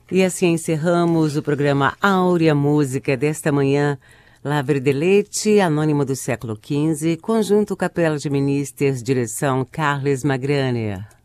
E assim encerramos o programa Áurea Música desta manhã. La Verdelete, Anônima do século XV, Conjunto Capela de Ministers, direção Carles Magraner.